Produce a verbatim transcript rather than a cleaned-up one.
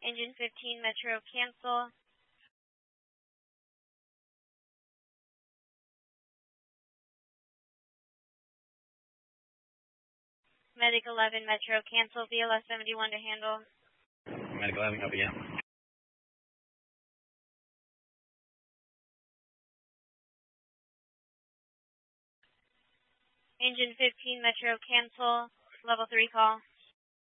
Engine fifteen, Metro, cancel. Medic eleven, Metro, cancel. V L S seventy-one to handle. Medic eleven, copy again. Engine fifteen, Metro, cancel. Level three call.